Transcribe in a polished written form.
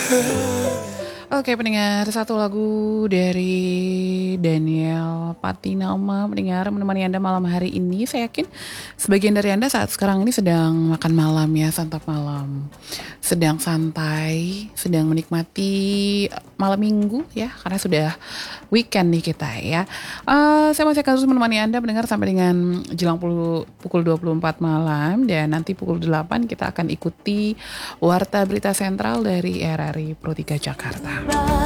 Oke pendengar, satu lagu dari Daniel Patinama pendengar menemani Anda malam hari ini. Saya yakin sebagian dari Anda saat sekarang ini sedang makan malam ya, santap malam. Sedang santai, sedang menikmati malam minggu ya, karena sudah weekend nih kita ya. Saya masih akan terus menemani Anda mendengar sampai dengan jelang pukul 24 malam. Dan nanti pukul 8 kita akan ikuti Warta Berita Sentral dari RRI Pro 3 Jakarta.